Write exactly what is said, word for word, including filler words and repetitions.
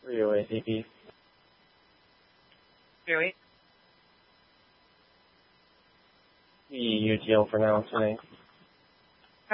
three oh eight A P. three oh eight. The U T L for now, tonight.